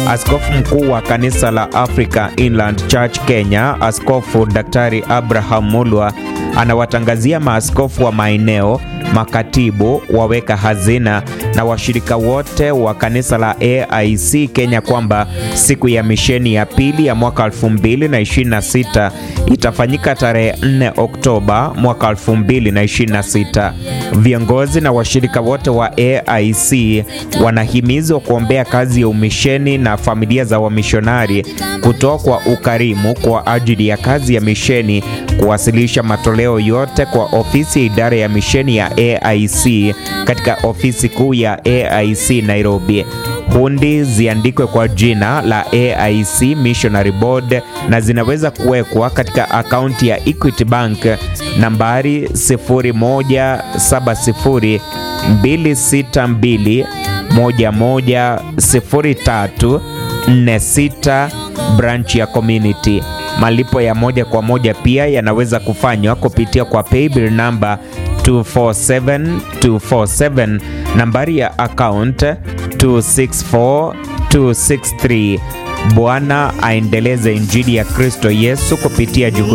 Askofu mkuu wa kanisa la Africa Inland Church Kenya, Askofu Daktari Abraham Mulwa, anawatangazia maaskofu wa maeneo, makatibu, waweka hazina na washirika wote wa kanisa la AIC Kenya kwamba siku ya misheni ya pili ya mwaka 2026 itafanyika tarehe 4 Oktoba mwaka 2026. Viongozi na washirika wote wa AIC wanahimizwa kuombea kazi ya umisheni na familia za wamishonari, kutoa kwa ukarimu kwa ajili ya kazi ya misheni, kuwasilisha matoleo yote kwa ofisi ya idara ya misheni ya AIC katika ofisi kuu ya AIC Nairobi. Hundi ziandikwe kwa jina la AIC Missionary Board na zinaweza kuwekwa katika akaunti ya Equity Bank nambari 017226211034 branch ya community. Malipo ya moja kwa moja pia yanaweza kufanywa kupitia kwa paybill number 247247, nambari ya account 264263. Bwana aendeleze injili ya Kristo Yesu kupitia juhudi